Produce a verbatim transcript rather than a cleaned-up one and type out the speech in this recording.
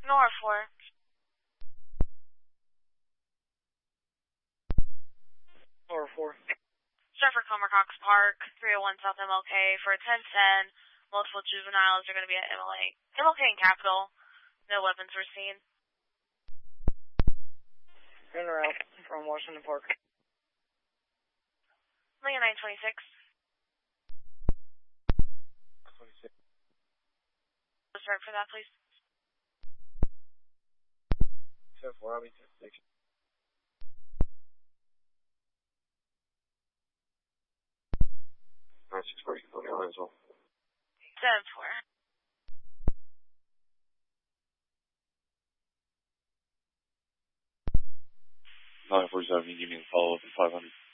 Nora four. Nora four. Start for Comer Cox Park, three oh one South M L K for a ten ten. Multiple juveniles are going to be at M L A. M L K and Capitol. No weapons were seen. In or out from Washington Park. Lincoln nine twenty-six. twenty-six. Start for that, please. ten four, I'll be ten six. nine six four, you can go down as well. seven four. nine four seven, you give me a follow-up at five hundred.